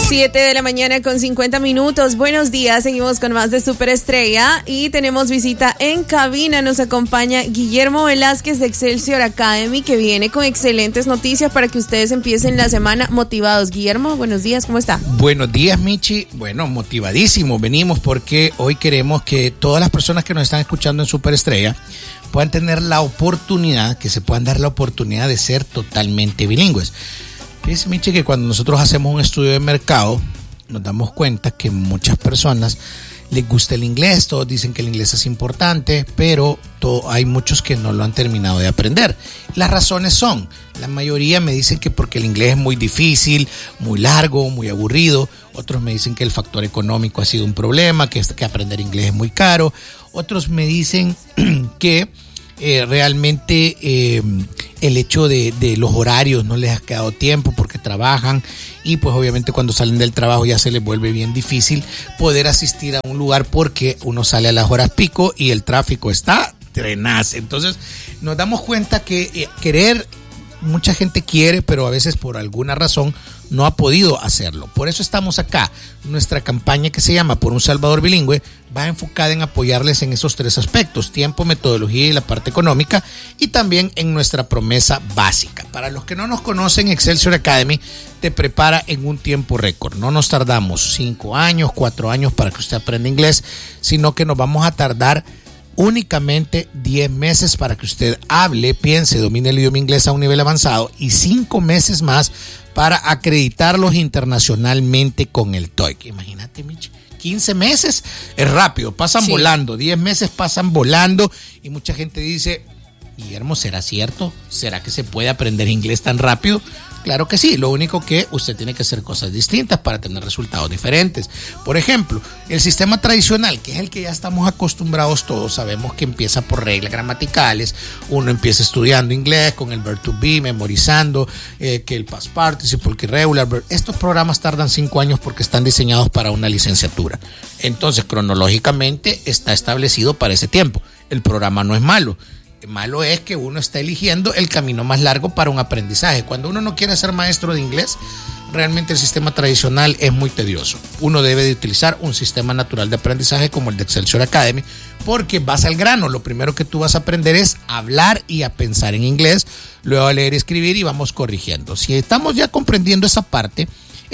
7 de la mañana con 50 minutos. Buenos días, seguimos con más de Superestrella y tenemos visita en cabina. Nos acompaña Guillermo Velázquez de Excelsior Academy, que viene con excelentes noticias para que ustedes empiecen la semana motivados. Guillermo, buenos días, ¿cómo está? Buenos días, Michi. Bueno, motivadísimo. Venimos porque hoy queremos que todas las personas que nos están escuchando en Superestrella puedan tener la oportunidad, que se puedan dar la oportunidad de ser totalmente bilingües. Fíjese, Michi, que cuando nosotros hacemos un estudio de mercado, nos damos cuenta que muchas personas les gusta el inglés, todos dicen que el inglés es importante, pero hay muchos que no lo han terminado de aprender. Las razones son, la mayoría me dicen que porque el inglés es muy difícil, muy largo, muy aburrido. Otros me dicen que el factor económico ha sido un problema, que aprender inglés es muy caro. Otros me dicen que realmente el hecho de los horarios no les ha quedado tiempo porque trabajan y pues obviamente cuando salen del trabajo ya se les vuelve bien difícil poder asistir a un lugar porque uno sale a las horas pico y el tráfico está tenaz. Entonces nos damos cuenta que mucha gente quiere, pero a veces por alguna razón no ha podido hacerlo. Por eso estamos acá. Nuestra campaña, que se llama Por un Salvador Bilingüe, va enfocada en apoyarles en esos tres aspectos: tiempo, metodología y la parte económica, y también en nuestra promesa básica. Para los que no nos conocen, Excelsior Academy te prepara en un tiempo récord. No nos tardamos 5 años, 4 años para que usted aprenda inglés, sino que nos vamos a tardar únicamente 10 meses para que usted hable, piense, domine el idioma inglés a un nivel avanzado, y 5 meses más para acreditarlos internacionalmente con el TOEIC. Imagínate, Michi, 15 meses es rápido, pasan volando, 10 meses pasan volando, y mucha gente dice: Guillermo, ¿será cierto? ¿Será que se puede aprender inglés tan rápido? Claro que sí, lo único que usted tiene que hacer cosas distintas para tener resultados diferentes. Por ejemplo, el sistema tradicional, que es el que ya estamos acostumbrados todos, sabemos que empieza por reglas gramaticales. Uno empieza estudiando inglés con el verb to be, memorizando que el past participle, el irregular verb. Estos programas tardan 5 años porque están diseñados para una licenciatura. Entonces, cronológicamente está establecido para ese tiempo. El programa no es malo. Malo es que uno está eligiendo el camino más largo para un aprendizaje. Cuando uno no quiere ser maestro de inglés, realmente el sistema tradicional es muy tedioso. Uno debe de utilizar un sistema natural de aprendizaje como el de Excelsior Academy, porque vas al grano. Lo primero que tú vas a aprender es a hablar y a pensar en inglés, luego a leer y escribir, y vamos corrigiendo. Si estamos ya comprendiendo esa parte,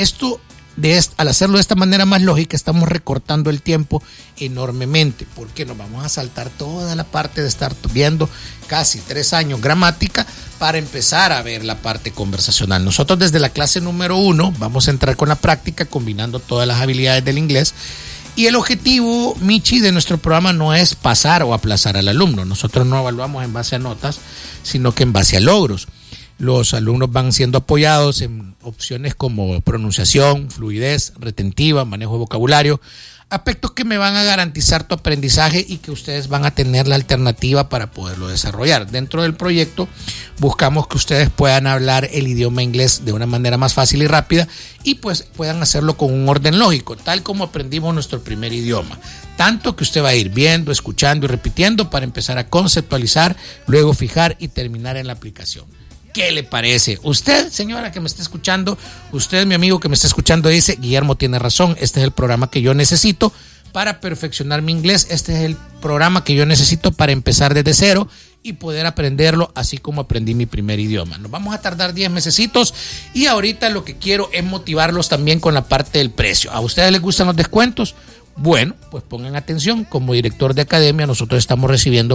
al hacerlo de esta manera más lógica, estamos recortando el tiempo enormemente, porque nos vamos a saltar toda la parte de estar viendo casi 3 años gramática para empezar a ver la parte conversacional. Nosotros desde la clase número 1 vamos a entrar con la práctica, combinando todas las habilidades del inglés, y el objetivo, Michi, de nuestro programa no es pasar o aplazar al alumno. Nosotros no evaluamos en base a notas, sino que en base a logros. Los alumnos van siendo apoyados en opciones como pronunciación, fluidez, retentiva, manejo de vocabulario, aspectos que me van a garantizar tu aprendizaje y que ustedes van a tener la alternativa para poderlo desarrollar. Dentro del proyecto buscamos que ustedes puedan hablar el idioma inglés de una manera más fácil y rápida, y pues puedan hacerlo con un orden lógico, tal como aprendimos nuestro primer idioma. Tanto que usted va a ir viendo, escuchando y repitiendo para empezar a conceptualizar, luego fijar y terminar en la aplicación. ¿Qué le parece? Usted, señora que me está escuchando, usted, mi amigo que me está escuchando, dice: Guillermo tiene razón, este es el programa que yo necesito para perfeccionar mi inglés, este es el programa que yo necesito para empezar desde cero y poder aprenderlo así como aprendí mi primer idioma. Nos vamos a tardar 10 mesecitos, y ahorita lo que quiero es motivarlos también con la parte del precio. ¿A ustedes les gustan los descuentos? Bueno, pues pongan atención. Como director de academia, nosotros estamos recibiendo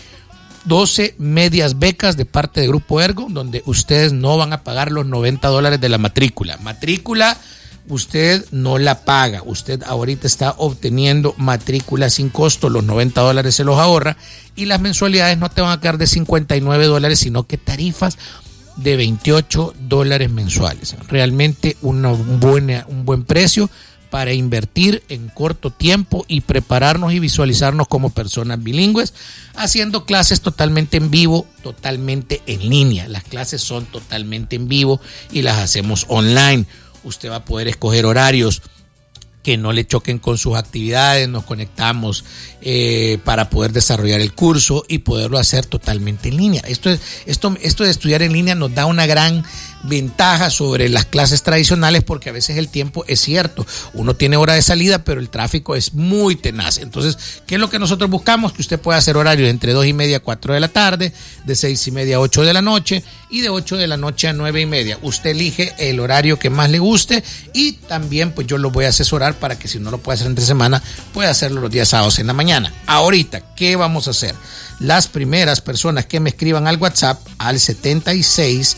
12 medias becas de parte de Grupo Ergo, donde ustedes no van a pagar los $90 de la matrícula. Matrícula usted no la paga. Usted ahorita está obteniendo matrícula sin costo. Los $90 se los ahorra, y las mensualidades no te van a quedar de $59, sino que tarifas de $28 mensuales. Realmente un buen precio para invertir en corto tiempo y prepararnos y visualizarnos como personas bilingües, haciendo clases totalmente en vivo, totalmente en línea. Las clases son totalmente en vivo y las hacemos online. Usted va a poder escoger horarios que no le choquen con sus actividades, nos conectamos para poder desarrollar el curso y poderlo hacer totalmente en línea. Esto de estudiar en línea nos da una gran ventaja sobre las clases tradicionales, porque a veces el tiempo es cierto, uno tiene hora de salida, pero el tráfico es muy tenaz. Entonces, ¿qué es lo que nosotros buscamos? Que usted pueda hacer horarios entre 2:30 a 4 de la tarde, de 6:30 a 8 de la noche y de 8 de la noche a 9:30. Usted elige el horario que más le guste y también pues yo lo voy a asesorar para que si no lo puede hacer entre semana, pueda hacerlo los días sábados en la mañana. Ahorita, ¿qué vamos a hacer? Las primeras personas que me escriban al WhatsApp al 76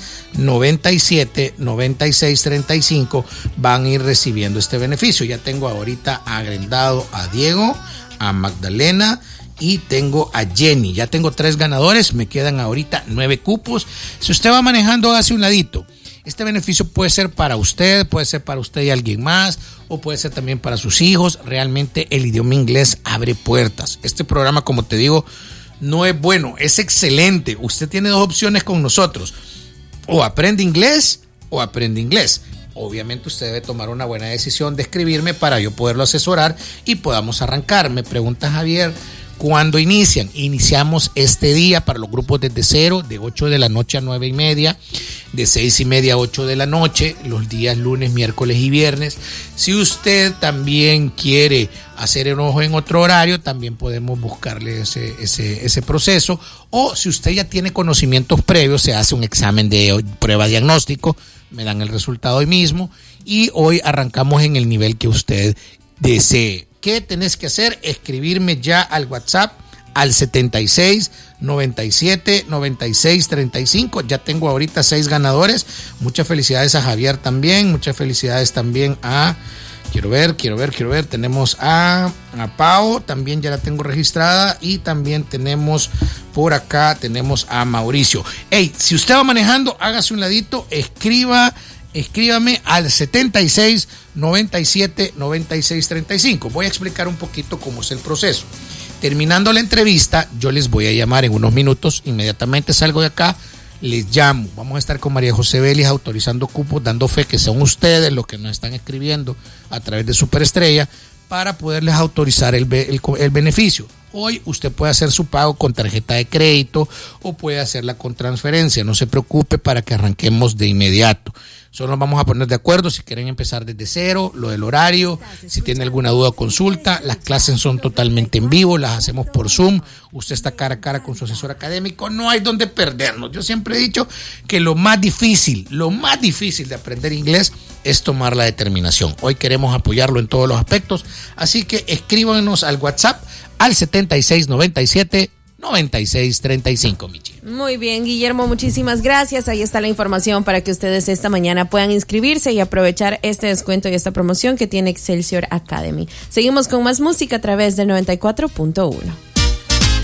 97 96 35 van a ir recibiendo este beneficio. Ya tengo ahorita agregado a Diego, a Magdalena y tengo a Jenny. Ya tengo 3 ganadores, me quedan ahorita 9 cupos. Si usted va manejando, hágase un ladito. Este beneficio puede ser para usted, puede ser para usted y alguien más, o puede ser también para sus hijos. Realmente el idioma inglés abre puertas. Este programa, como te digo, no es bueno, es excelente. Usted tiene 2 opciones con nosotros: o aprende inglés o aprende inglés. Obviamente usted debe tomar una buena decisión de escribirme para yo poderlo asesorar y podamos arrancar. Me pregunta Javier, ¿cuándo inician? Iniciamos este día para los grupos desde cero, de 8 de la noche a 9:30, de 6:30 a 8 de la noche, los días lunes, miércoles y viernes. Si usted también quiere hacer enojo en otro horario, también podemos buscarle ese proceso. O si usted ya tiene conocimientos previos, se hace un examen de prueba diagnóstico, me dan el resultado hoy mismo y hoy arrancamos en el nivel que usted desee. ¿Qué tenés que hacer? Escribirme ya al WhatsApp al 76 97 96 35. Ya tengo ahorita 6 ganadores. Muchas felicidades a Javier también. Muchas felicidades también a... Quiero ver. Tenemos a Pau, también ya la tengo registrada. Y también tenemos por acá, tenemos a Mauricio. Hey, si usted va manejando, hágase un ladito, escríbame al 76 97 96 35. Voy a explicar un poquito cómo es el proceso. Terminando la entrevista, yo les voy a llamar en unos minutos. Inmediatamente salgo de acá, les llamo. Vamos a estar con María José Vélez autorizando cupos, dando fe que son ustedes los que nos están escribiendo a través de Superestrella para poderles autorizar el beneficio. Hoy usted puede hacer su pago con tarjeta de crédito o puede hacerla con transferencia. No se preocupe para que arranquemos de inmediato. Solo nos vamos a poner de acuerdo si quieren empezar desde cero, lo del horario, si tiene alguna duda o consulta. Las clases son totalmente en vivo, las hacemos por Zoom. Usted está cara a cara con su asesor académico, no hay donde perdernos. Yo siempre he dicho que lo más difícil de aprender inglés es tomar la determinación. Hoy queremos apoyarlo en todos los aspectos, así que escríbanos al WhatsApp al 7697 9635, Michi. Muy bien, Guillermo, muchísimas gracias. Ahí está la información para que ustedes esta mañana puedan inscribirse y aprovechar este descuento y esta promoción que tiene Excelsior Academy. Seguimos con más música a través del 94.1.